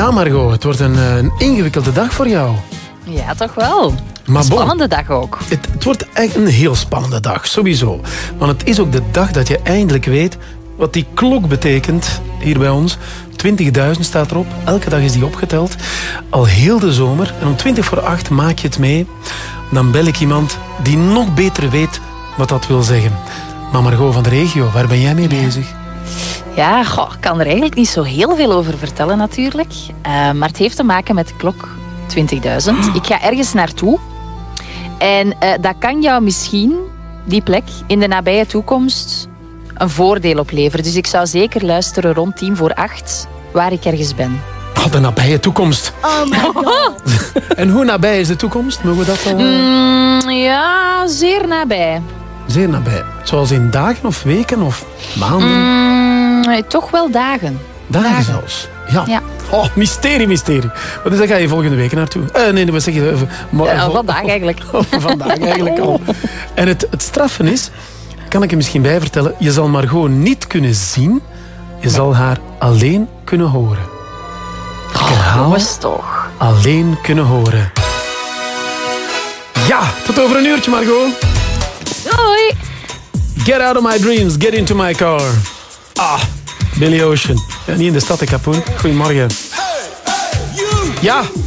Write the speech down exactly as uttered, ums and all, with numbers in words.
Ja, Margot, het wordt een, een ingewikkelde dag voor jou. Ja, toch wel. Maar een spannende bon, dag ook. Het, het wordt echt een heel spannende dag, sowieso. Want het is ook de dag dat je eindelijk weet wat die klok betekent hier bij ons. twintigduizend staat erop. Elke dag is die opgeteld. Al heel de zomer. En om twintig voor acht maak je het mee. Dan bel ik iemand die nog beter weet wat dat wil zeggen. Maar Margot van de regio, waar ben jij mee bezig? Ja, goh, ik kan er eigenlijk niet zo heel veel over vertellen natuurlijk. Uh, maar het heeft te maken met de klok twintigduizend. Ik ga ergens naartoe. En uh, dat kan jou misschien, die plek, in de nabije toekomst een voordeel opleveren. Dus ik zou zeker luisteren rond tien voor acht, waar ik ergens ben. Oh, de nabije toekomst. Oh my god. En hoe nabij is de toekomst? Mogen we dat al... Mm, ja, zeer nabij. Zeer nabij. Zoals in dagen of weken of maanden? Mm, toch wel dagen. Dagen, dagen. zelfs. Ja. ja. Oh, mysterie, mysterie. Wat is dat? Ga je volgende week naartoe? Uh, nee, wat zeg je? Uh, maar, ja, vol... Vandaag eigenlijk. Vandaag eigenlijk al. En het, het straffen is, kan ik je misschien bij vertellen, je zal Margot niet kunnen zien, je zal haar alleen kunnen horen. Ik herhaal, oh, toch. Alleen kunnen horen. Ja, tot over een uurtje, Margot. Doei. Get out of my dreams, get into my car. Ah, Billy Ocean. Ja, niet in de stad, de Kapoen. Goedemorgen. Ja,